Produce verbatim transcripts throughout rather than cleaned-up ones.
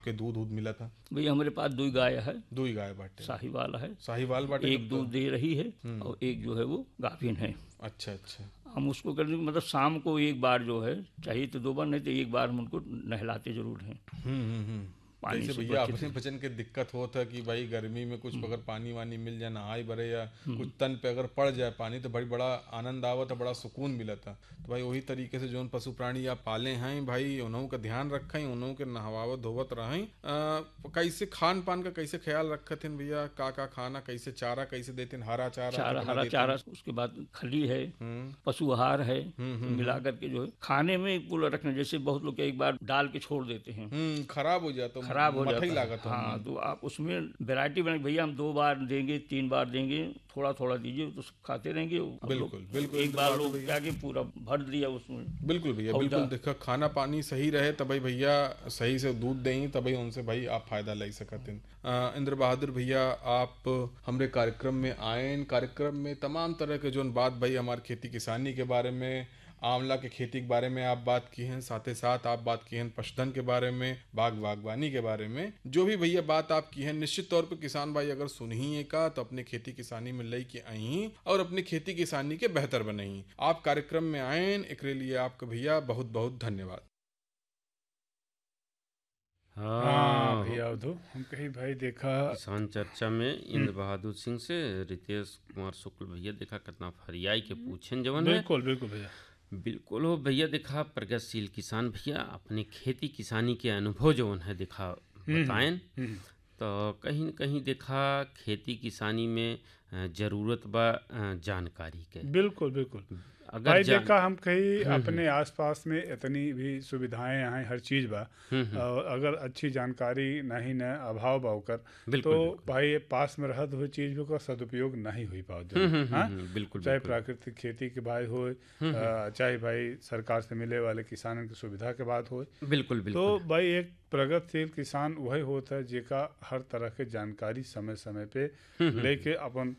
के दूध दूध मिला था? भैया हमारे पास दो गाय है, दो ही गाय बाटे, साहिवाल है, साहिवाल बाटे, एक दूध दे रही है और एक जो है वो गाभिन है। अच्छा अच्छा। हम उसको करने मतलब शाम को एक बार जो है, चाहिए तो दो बार, नहीं तो एक बार हम उनको नहलाते जरूर हैं हम्म हम्म हम्म पानी जैसे से भैया बचे अपने थे। बचन के दिक्कत होता है कि भाई गर्मी में कुछ अगर पानी वानी मिल जाए, नहाई भरे या कुछ तन पे अगर पड़ जाए पानी, तो भाई बड़ा आनंद आवत है, बड़ा सुकून मिला था। तो भाई वही तरीके से जो पशु प्राणी आप पाले हैं भाई, उन्हों का ध्यान रखें, उन्हों के नहवावत धोवत रहें। कैसे खान पान का कैसे ख्याल रखते हैं भैया? का का खाना कैसे, चारा कैसे देते हैं? हरा चारा चारा कितना हरा देते चारा, हैं? उसके बाद खली है, हम्म पशु आहार है, हम्म तो हम्म मिला हम्म करके जो है खाने में कुल रखना। जैसे बहुत लोग एक बार डाल के छोड़ देते हैं, हम्म, खराब हो जाता, खराब हो मठई जाता है। लागत हाँ, होंगे। तो आप उसमें वैरायटी बना, भैया हम दो बार देंगे, तीन बार देंगे, थोड़ा थोड़ा दीजिए, तो सब खाते रहेंगे। अब बिल्कुल लोग बिल्कुल एक इंद्र बार बहादुर लोग भैया, क्या कि पूरा भर दिया उसमें बिल्कुल भैया हौदा। बिल्कुल। देखो खाना पानी सही रहे तब भाई भैया सही से दूध दें, तभी उनसे भाई आप फायदा ले सकते हैं। इंद्र बहादुर भैया, आप हमारे कार्यक्रम में आए, कार्यक्रम में तमाम तरह के जो बात भाई हमारे खेती किसानी के बारे में, आंवला के खेती के बारे में आप बात की हैं, साथ ही साथ आप बात की हैं पशुधन के बारे में, बाग बागवानी के बारे में। जो भी भैया बात आप की है, निश्चित तौर पे किसान भाई अगर सुनिए का तो अपने खेती किसानी में लई के आई और अपनी खेती किसानी के बेहतर बनई। आप कार्यक्रम में आए, एक लिए आपका भैया बहुत बहुत धन्यवाद। हाँ हाँ, भैया अवधू, हम कही भाई देखा किसान चर्चा में इंद्र बहादुर सिंह से रितेश कुमार शुक्ल भैया देखा कितना फरियाई के पूछन जवन है। बिल्कुल बिल्कुल भैया, बिल्कुल हो भैया, देखा प्रगतिशील किसान भैया अपने खेती किसानी के अनुभव जवन है देखा बताएं। तो कहीं न कहीं देखा खेती किसानी में अ, जरूरत बा अ, जानकारी के। बिल्कुल बिल्कुल अगर भाई जान देखा हम कहीं अपने आसपास में इतनी भी सुविधाएं हैं, हर चीज़ बा, और अगर अच्छी जानकारी नहीं न अभाव बा ओकर, बिल्कुल तो बिल्कुल भाई पास में रहत हुए चीज़ का सदुपयोग नहीं हुई पाओ हम्म जन। हम्म हाँ, हम्म, हम्म, बिल्कुल चाहे बिल्कुल प्राकृतिक खेती के बात हो, चाहे भाई सरकार से मिले वाले किसानों की सुविधा के बात हो, बिल्कुल तो बिल्कुल भाई एक प्रगतिशील किसान वही होता है जेका हर तरह के जानकारी समय समय पे लेके अपन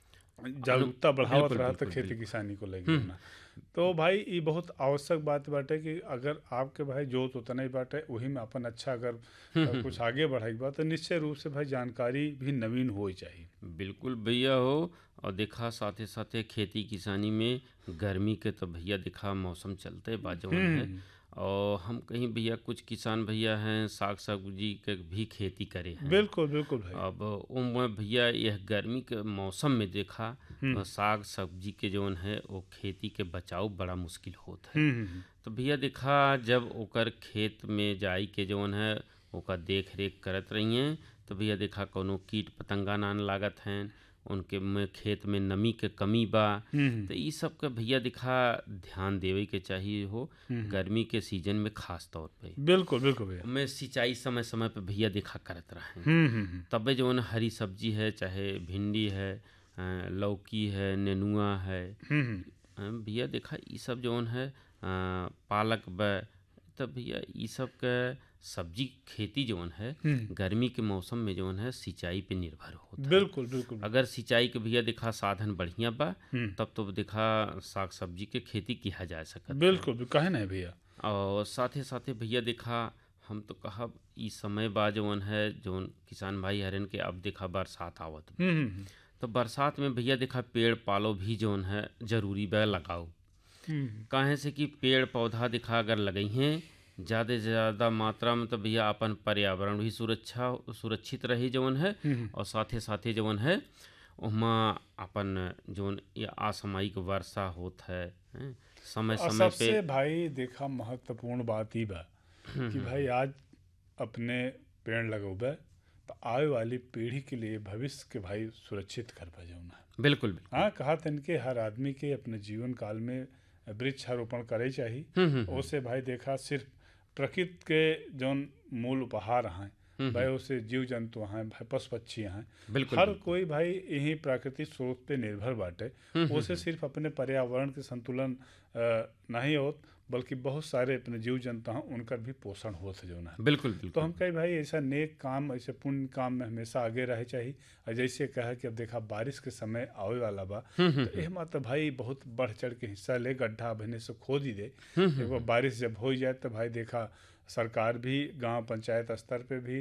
अनु जागरूकता बढ़ावत बिल्कुल रहता बिल्कुल खेती बिल्कुल किसानी को लेके ना। तो भाई ये बहुत आवश्यक बात बाटे कि अगर आपके भाई जोत उतना ही बाटे, वही में अपन अच्छा अगर अ, कुछ आगे बढ़ाई बात, तो निश्चय रूप से भाई जानकारी भी नवीन हो ही चाहिए। बिल्कुल भैया हो। और देखा साथे साथे खेती किसानी में गर्मी के तो भैया देखा मौसम चलते बाजवन है। और हम कहीं भैया कुछ किसान भैया हैं साग सब्जी के भी खेती करे हैं। बिल्कुल बिल्कुल भाई, अब उनमें भैया यह गर्मी के मौसम में देखा अ, साग सब्जी के जौन है वो खेती के बचाव बड़ा मुश्किल होता है। हम्म हम्म, तो भैया देखा जब ओकर खेत में जाई के जौन है ओकर देख रेख करत रही हैं, तो भैया देखा कोनो कीट पतंगा ना लागत हैं, उनके में खेत में नमी के कमी बा, तो ई सब का भैया दिखा ध्यान देवे के चाहिए हो गर्मी के सीजन में खास तौर पे। बिल्कुल बिल्कुल भैया, मैं सिंचाई समय समय पे भैया देखा करत रहें, हम्म हम्म, तबे जो है हरी सब्जी है, चाहे भिंडी है, अ, लौकी है, नेनुआ है, हम्म अ, भैया देखा ई सब जौन है अ, पालक ब, तब भैया ई सब के सब्जी खेती जौन है गर्मी के मौसम में जौन है सिंचाई पे निर्भर होता है। बिल्कुल बिल्कुल अगर सिंचाई के भैया देखा साधन बढ़िया बा तब तो देखा साग सब्जी के खेती किया जा सकता है। बिल्कुल बिल्कुल, कहे नहीं भैया, और साथे साथे भैया देखा हम तो कहब ई समय बा जौन है जौन किसान भाई हरन के अब देखा बरसात आवत बा, हम्म हम्म तो बरसात में भैया देखा पेड़ पालो भी जौन है जरूरी बा लगाओ। हम्म, काहे से कि पेड़ पौधा दिखा अगर लगई हैं ज़्यादा से ज़्यादा मात्रा में, तो भैया अपन पर्यावरण भी सुरक्षा सुरक्षित रही जवन है, और साथे साथे जवन है उहमा अपन जौन ये असामयिक वर्षा होत है, हैं, समय और समय पे। सबसे भाई देखा महत्वपूर्ण बात ही बा कि भाई आज अपने पेड़ लगोबे तो आने वाली पीढ़ी के लिए भविष्य के भाई सुरक्षित कर पा जाऊना है। बिल्कुल बिल्कुल हाँ, कहा तन के हर आदमी के अपने जीवन काल में वृक्षारोपण करे चाहिए। उससे भाई देखा सिर्फ प्रकृति के जौन मूल उपहार हैं भाई, उसे जीव जंतु हैं भाई, पशु पक्षी हैं, बिल्कुल हर बिल्कुल कोई भाई यही प्राकृतिक स्रोत पे निर्भर बाटे। उसे सिर्फ अपने पर्यावरण के संतुलन अ, नहीं होत, बल्कि बहुत सारे अपने जीव जंतु हैं उनका भी पोषण होत जो ना। बिल्कुल तो बिल्कुल हम कही भाई ऐसा नेक काम, ऐसे पुण्य काम में हमेशा आगे रहे चाहिए। और जैसे कहा कि अब देखा बारिश के समय आवे वाला बा, तो एह मत भाई बहुत बढ़ चढ़ के हिस्सा ले, गड्ढा बहने से खोद ही दे। एक बार बारिश जब हो जाए तो भाई देखा सरकार भी गांव पंचायत स्तर पे भी